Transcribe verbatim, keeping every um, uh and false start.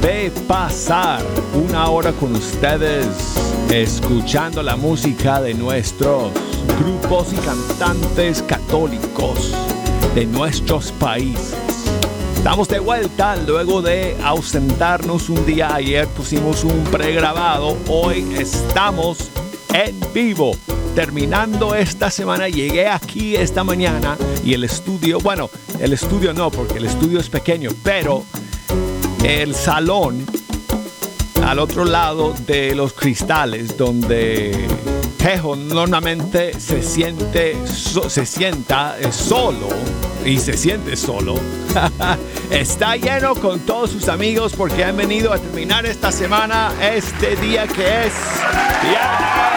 de pasar una hora con ustedes escuchando la música de nuestros grupos y cantantes católicos de nuestros países. Estamos de vuelta luego de ausentarnos un día. Ayer pusimos un pregrabado, hoy estamos en vivo. Terminando esta semana, llegué aquí esta mañana y el estudio, bueno, el estudio no, porque el estudio es pequeño, pero el salón al otro lado de los cristales donde Tejo normalmente se siente, so, se sienta solo y se siente solo. Está lleno con todos sus amigos porque han venido a terminar esta semana, este día que es viernes.